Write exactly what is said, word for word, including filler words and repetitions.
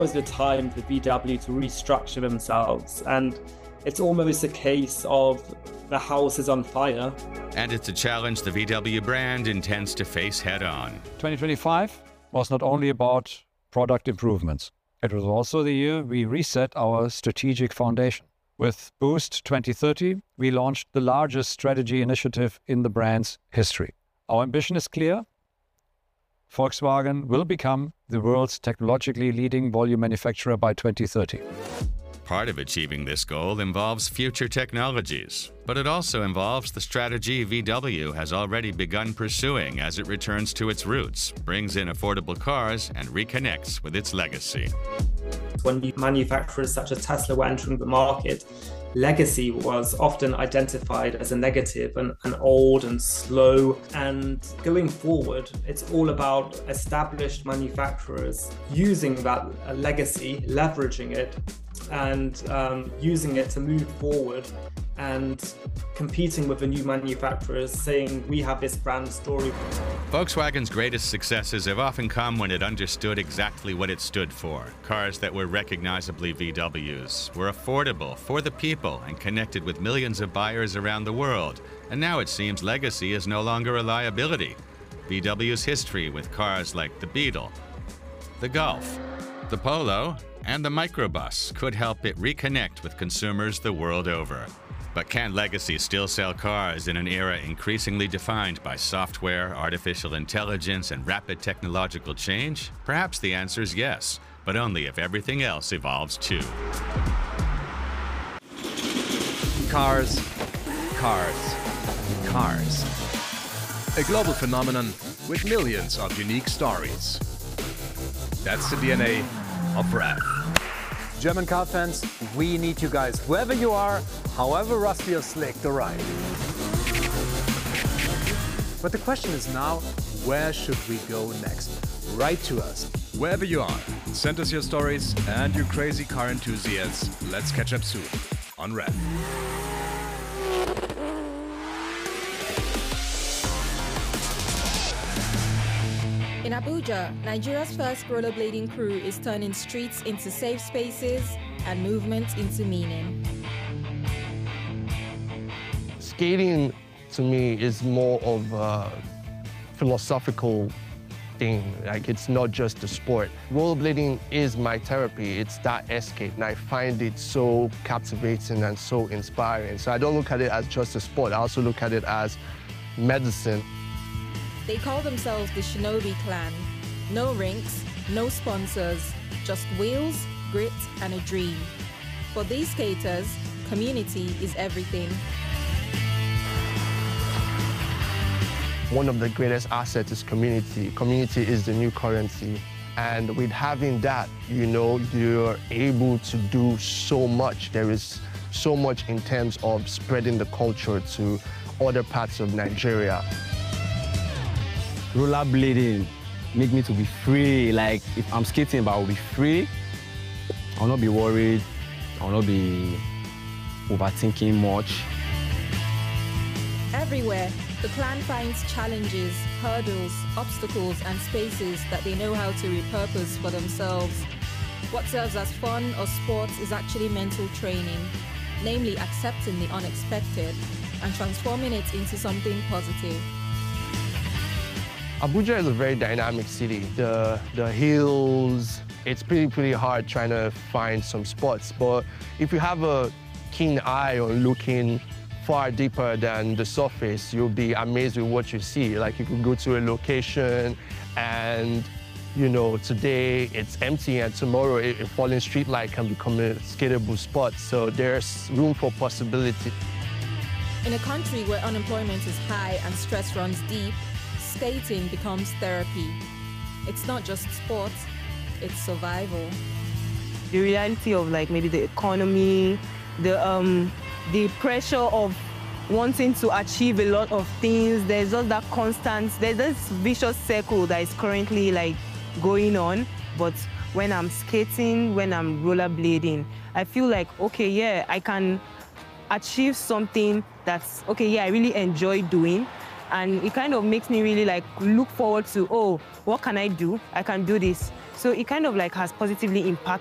was the time for V W to restructure themselves, and it's almost a case of the house is on fire. And it's a challenge the V W brand intends to face head-on. twenty twenty-five was not only about product improvements. It was also the year we reset our strategic foundation. With Boost twenty thirty, we launched the largest strategy initiative in the brand's history. Our ambition is clear. Volkswagen will become the world's technologically leading volume manufacturer by twenty thirty. Part of achieving this goal involves future technologies, but it also involves the strategy V W has already begun pursuing as it returns to its roots, brings in affordable cars, and reconnects with its legacy. When manufacturers such as Tesla were entering the market, legacy was often identified as a negative and, and old and slow. And going forward, it's all about established manufacturers using that legacy, leveraging it, and um, using it to move forward and competing with the new manufacturers, saying we have this brand story. Volkswagen's greatest successes have often come when it understood exactly what it stood for. Cars that were recognizably V Ws, were affordable for the people and connected with millions of buyers around the world. And now it seems legacy is no longer a liability. V W's history with cars like the Beetle, the Golf, the Polo, and the Microbus could help it reconnect with consumers the world over. But can legacy still sell cars in an era increasingly defined by software, artificial intelligence, and rapid technological change? Perhaps the answer is yes, but only if everything else evolves too. Cars, cars, cars. A global phenomenon with millions of unique stories. That's the D N A of R E V. German car fans, we need you guys, wherever you are, however rusty or slick the ride. But the question is now, where should we go next? Write to us. Wherever you are, send us your stories and your crazy car enthusiasts. Let's catch up soon on R E V. In Abuja, Nigeria's first rollerblading crew is turning streets into safe spaces and movement into meaning. Skating, to me, is more of a philosophical thing. Like, it's not just a sport. Rollerblading is my therapy. It's that escape, and I find it so captivating and so inspiring. So I don't look at it as just a sport. I also look at it as medicine. They call themselves the Shinobi Clan. No rinks, no sponsors, just wheels, grit, and a dream. For these skaters, community is everything. One of the greatest assets is community. Community is the new currency. And with having that, you know, you're able to do so much. There is so much in terms of spreading the culture to other parts of Nigeria. Rollerblading make me to be free. Like, if I'm skating, but I'll be free. I'll not be worried. I'll not be overthinking much. Everywhere, the clan finds challenges, hurdles, obstacles, and spaces that they know how to repurpose for themselves. What serves as fun or sports is actually mental training, namely accepting the unexpected and transforming it into something positive. Abuja is a very dynamic city. The, the hills, it's pretty, pretty hard trying to find some spots. But if you have a keen eye on looking far deeper than the surface, you'll be amazed with what you see. Like, you could go to a location and, you know, today it's empty and tomorrow a, a falling street light can become a skatable spot. So there's room for possibility. In a country where unemployment is high and stress runs deep, skating becomes therapy. It's not just sport, it's survival. The reality of, like, maybe the economy, the um, the pressure of wanting to achieve a lot of things, there's just that constant, there's this vicious circle that is currently, like, going on. But when I'm skating, when I'm rollerblading, I feel like, okay, yeah, I can achieve something that's, okay, yeah, I really enjoy doing. And it kind of makes me really like look forward to, oh, what can I do? I can do this. So it kind of like has positively impacted